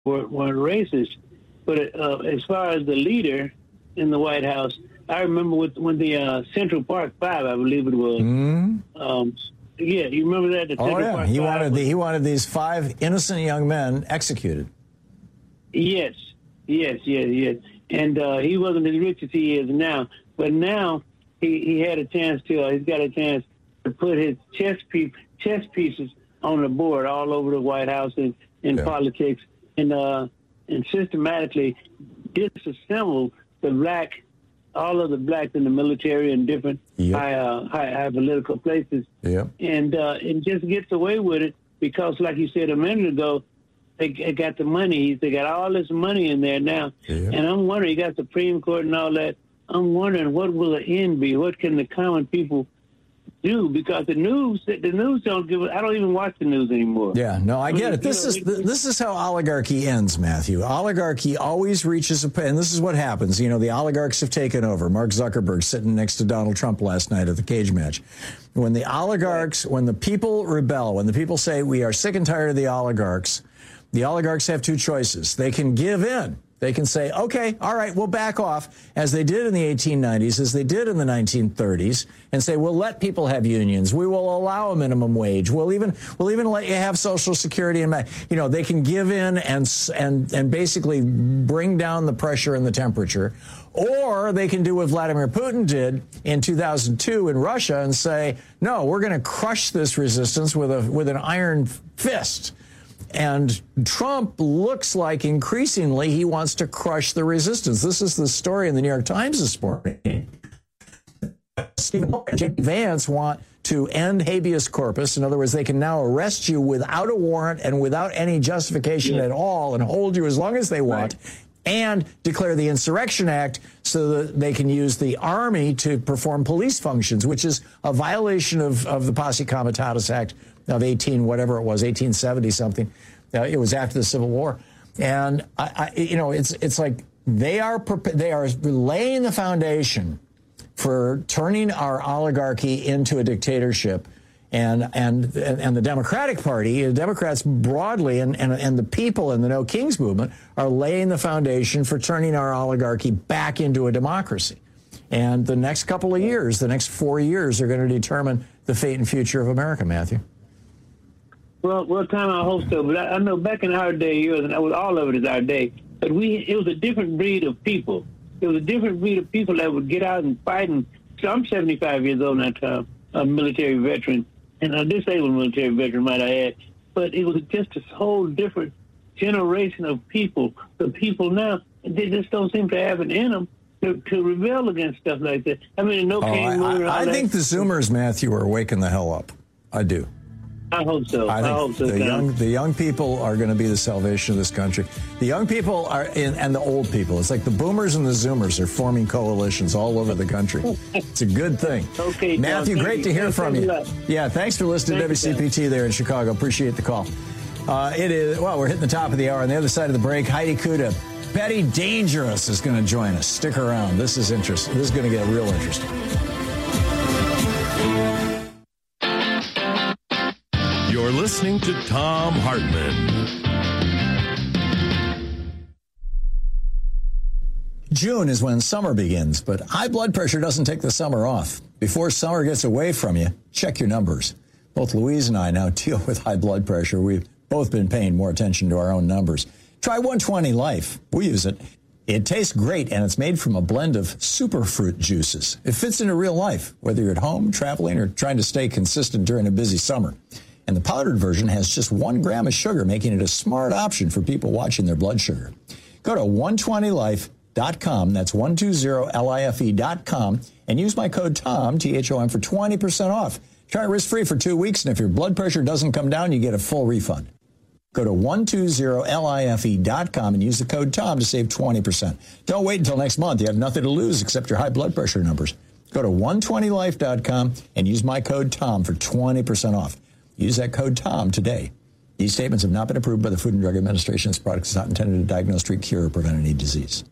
weren't racist. But as far as the leader in the White House, I remember when the Central Park Five, I believe it was. Yeah, you remember that? The Central Park Five he wanted these 5 innocent young men executed. Yes. And he wasn't as rich as he is now. But now he had a chance to. He's got a chance to put his chess pieces on the board all over the White House and in politics, and systematically disassemble all of the blacks in the military and different high political places, and just gets away with it because, like you said a minute ago, they got the money. They got all this money in there now, and I'm wondering, you got the Supreme Court and all that. I'm wondering, what will the end be? What can the common people do? Because the news don't give. I don't even watch the news anymore. Yeah, no, I get it. This is how oligarchy ends, Matthew. Oligarchy always reaches and this is what happens. You know, the oligarchs have taken over. Mark Zuckerberg sitting next to Donald Trump last night at the cage match. When the people rebel, when the people say we are sick and tired of the oligarchs have 2 choices. They can give in. They can say, okay, all right, we'll back off, as they did in the 1890s, as they did in the 1930s, and say, we'll let people have unions. We will allow a minimum wage. We'll even let you have Social Security. And, you know, they can give in and basically bring down the pressure and the temperature. Or they can do what Vladimir Putin did in 2002 in Russia and say, no, we're going to crush this resistance with an iron fist. And Trump looks like increasingly he wants to crush the resistance. This is the story in the New York Times this morning. Stephen and J.D. Vance want to end habeas corpus. In other words, they can now arrest you without a warrant and without any justification at all and hold you as long as they want. And declare the Insurrection Act so that they can use the army to perform police functions, which is a violation of the Posse Comitatus Act of 1870 something. It was after the Civil War. And, it's like they are laying the foundation for turning our oligarchy into a dictatorship. And the Democratic Party, the Democrats broadly, and the people in the No Kings movement are laying the foundation for turning our oligarchy back into a democracy. And the next couple of years, the next 4 years, are going to determine the fate and future of America, Matthew. Well, Tom, I hope so. But I know back in our day, all of it is our day. But it was a different breed of people. It was a different breed of people that would get out and fight. And so I'm 75 years old now, Tom, a military veteran. And a disabled military veteran, might I add. But it was just a whole different generation of people. The people now, they just don't seem to have it in them to rebel against stuff like that. I mean, I think the Zoomers, Matthew, are waking the hell up. I do. I hope so. I hope so. The young people are going to be the salvation of this country. The young people and the old people. It's like the boomers and the Zoomers are forming coalitions all over the country. It's a good thing. Okay, Matthew, great to hear from you. Yeah, thanks for listening to WCPT there in Chicago. Appreciate the call. We're hitting the top of the hour. On the other side of the break, Heidi Kuda, Betty Dangerous is going to join us. Stick around. This is interesting. This is going to get real interesting. You're listening to Thom Hartmann. June is when summer begins, but high blood pressure doesn't take the summer off. Before summer gets away from you, check your numbers. Both Louise and I now deal with high blood pressure. We've both been paying more attention to our own numbers. Try 120 Life. We use it. It tastes great, and it's made from a blend of superfruit juices. It fits into real life, whether you're at home, traveling, or trying to stay consistent during a busy summer. And the powdered version has just 1 gram of sugar, making it a smart option for people watching their blood sugar. Go to 120life.com, that's 120life.com, and use my code TOM, T-H-O-M, for 20% off. Try it risk-free for 2 weeks, and if your blood pressure doesn't come down, you get a full refund. Go to 120life.com and use the code TOM to save 20%. Don't wait until next month. You have nothing to lose except your high blood pressure numbers. Go to 120life.com and use my code TOM for 20% off. Use that code TOM today. These statements have not been approved by the Food and Drug Administration. This product is not intended to diagnose, treat, cure, or prevent any disease.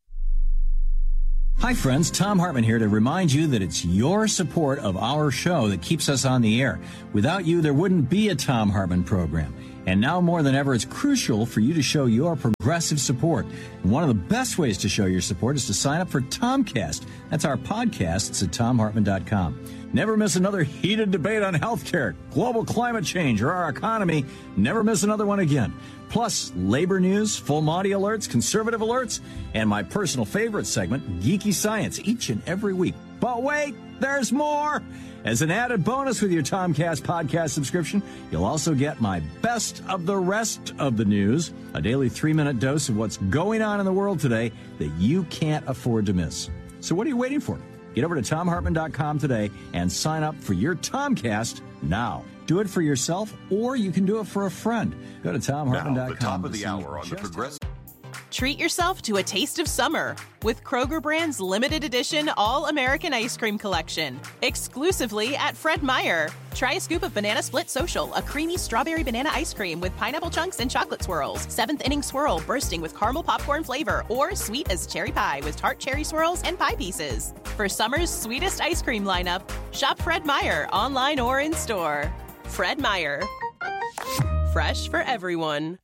Hi, friends. Thom Hartmann here to remind you that it's your support of our show that keeps us on the air. Without you, there wouldn't be a Thom Hartmann program. And now more than ever, it's crucial for you to show your progressive support. And one of the best ways to show your support is to sign up for Tomcast. That's our podcast. It's at TomHartman.com. Never miss another heated debate on healthcare, global climate change, or our economy. Never miss another one again. Plus, labor news, full Monty alerts, conservative alerts, and my personal favorite segment, Geeky Science, each and every week. But wait, there's more! As an added bonus with your Tomcast podcast subscription, you'll also get my best of the rest of the news, a daily 3-minute dose of what's going on in the world today that you can't afford to miss. So what are you waiting for? Get over to TomHartman.com today and sign up for your Tomcast now. Do it for yourself, or you can do it for a friend. Go to TomHartman.com. Now, the top of the hour on the Progressive. Treat yourself to a taste of summer with Kroger Brand's limited edition All-American Ice Cream Collection, exclusively at Fred Meyer. Try a scoop of Banana Split Social, a creamy strawberry banana ice cream with pineapple chunks and chocolate swirls, 7th Inning Swirl bursting with caramel popcorn flavor, or sweet as cherry pie with tart cherry swirls and pie pieces. For summer's sweetest ice cream lineup, shop Fred Meyer online or in store. Fred Meyer. Fresh for everyone.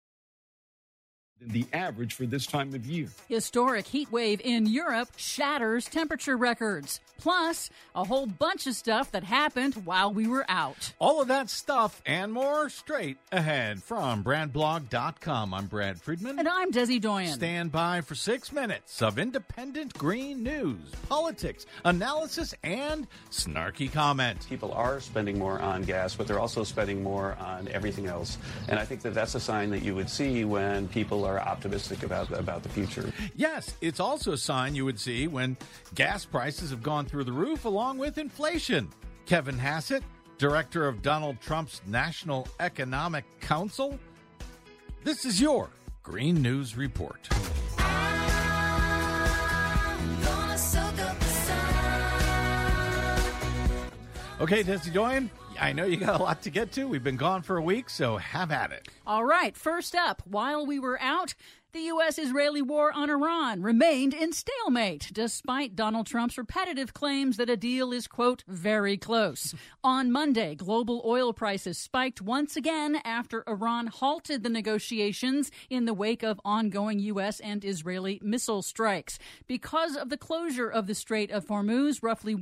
The average for this time of year. Historic heat wave in Europe shatters temperature records. Plus, a whole bunch of stuff that happened while we were out. All of that stuff and more straight ahead from BradBlog.com. I'm Brad Friedman. And I'm Desi Doyen. Stand by for 6 minutes of independent green news, politics, analysis, and snarky comment. People are spending more on gas, but they're also spending more on everything else. And I think that that's a sign that you would see when people are optimistic about the future. Yes, it's also a sign you would see when gas prices have gone through the roof along with inflation. Kevin Hassett, director of Donald Trump's National Economic Council. This is your Green News Report. Okay, Desi Doyen, I know you got a lot to get to. We've been gone for a week, so have at it. All right, first up, while we were out, the U.S.-Israeli war on Iran remained in stalemate, despite Donald Trump's repetitive claims that a deal is, quote, very close. On Monday, global oil prices spiked once again after Iran halted the negotiations in the wake of ongoing U.S. and Israeli missile strikes. Because of the closure of the Strait of Hormuz, roughly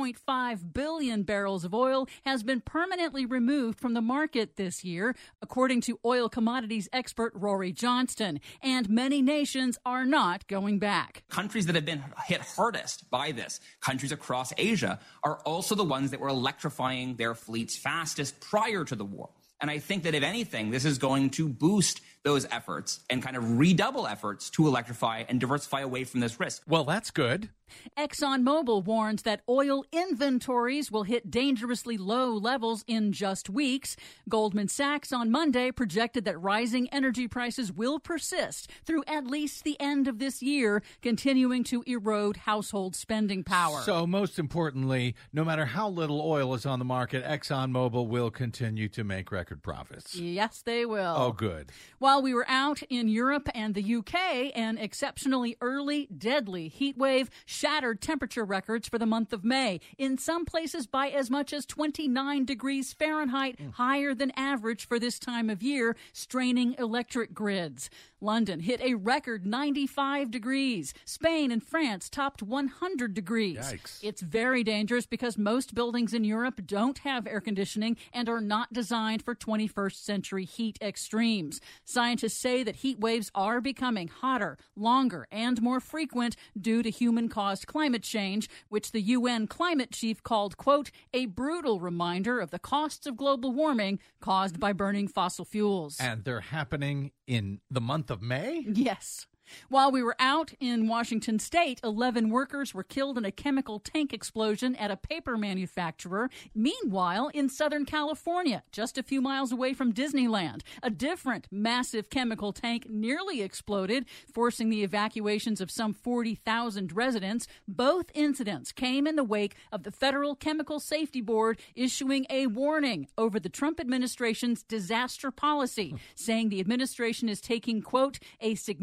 1.5 billion barrels of oil has been permanently removed from the market this year, according to oil commodities expert Rory Johnston. And many nations are not going back. Countries that have been hit hardest by this, countries across Asia, are also the ones that were electrifying their fleets fastest prior to the war. And I think that if anything, this is going to boost those efforts and kind of redouble efforts to electrify and diversify away from this risk. Well, that's good. ExxonMobil warns that oil inventories will hit dangerously low levels in just weeks. Goldman Sachs on Monday projected that rising energy prices will persist through at least the end of this year, continuing to erode household spending power. So most importantly, no matter how little oil is on the market, ExxonMobil will continue to make record profits. Yes, they will. Oh, good. While we were out in Europe and the UK, an exceptionally early, deadly heat wave shattered temperature records for the month of May, in some places by as much as 29 degrees Fahrenheit, higher than average for this time of year, straining electric grids. London hit a record 95 degrees. Spain and France topped 100 degrees. Yikes. It's very dangerous because most buildings in Europe don't have air conditioning and are not designed for 21st century heat extremes. Scientists say that heat waves are becoming hotter, longer, and more frequent due to human-caused climate change, which the UN climate chief called, quote, a brutal reminder of the costs of global warming caused by burning fossil fuels. And they're happening in the month of May? Yes. While we were out in Washington state, 11 workers were killed in a chemical tank explosion at a paper manufacturer. Meanwhile, in Southern California, just a few miles away from Disneyland, a different massive chemical tank nearly exploded, forcing the evacuations of some 40,000 residents. Both incidents came in the wake of the Federal Chemical Safety Board issuing a warning over the Trump administration's disaster policy, saying the administration is taking, quote, a significant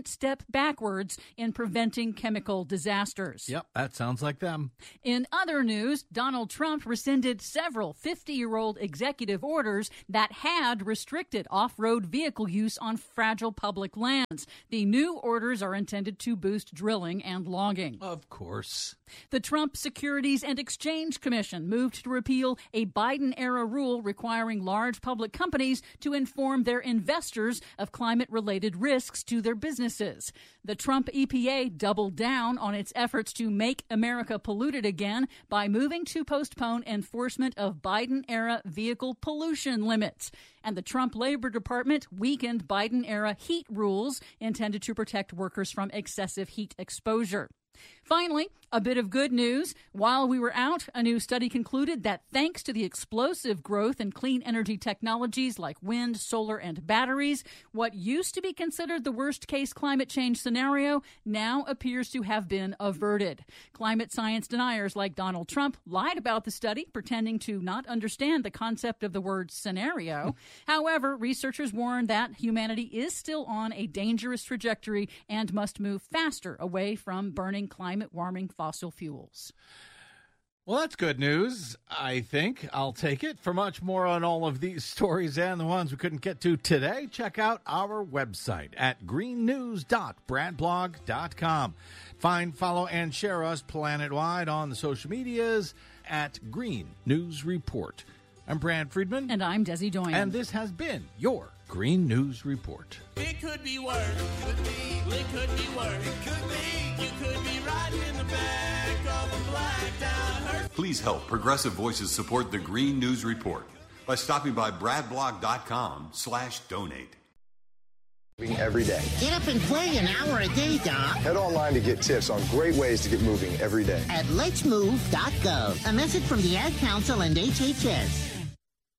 giant step backwards in preventing chemical disasters. Yep, that sounds like them. In other news, Donald Trump rescinded several 50-year-old executive orders that had restricted off-road vehicle use on fragile public lands. The new orders are intended to boost drilling and logging. Of course. The Trump Securities and Exchange Commission moved to repeal a Biden-era rule requiring large public companies to inform their investors of climate-related risks to their businesses. The Trump EPA doubled down on its efforts to make America polluted again by moving to postpone enforcement of Biden-era vehicle pollution limits. And the Trump Labor Department weakened Biden-era heat rules intended to protect workers from excessive heat exposure. Finally, a bit of good news. While we were out, a new study concluded that thanks to the explosive growth in clean energy technologies like wind, solar, and batteries, what used to be considered the worst-case climate change scenario now appears to have been averted. Climate science deniers like Donald Trump lied about the study, pretending to not understand the concept of the word scenario. However, researchers warn that humanity is still on a dangerous trajectory and must move faster away from burning climate-warming fossil fuels. Well, that's good news, I think. I'll take it. For much more on all of these stories and the ones we couldn't get to today, check out our website at greennews.bradblog.com. Find, follow, and share us planet-wide on the social medias at Green News Report. I'm Brad Friedman. And I'm Desi Doyen. And this has been your Green News Report. It could be worse. It could be worse. It could be. You could be riding in the back of a blacked out hearse. Please help Progressive Voices support the Green News Report by stopping by bradblog.com/donate. Every day. Get up and play an hour a day, Doc. Head online to get tips on great ways to get moving every day. At letsmove.gov. A message from the Ad Council and HHS.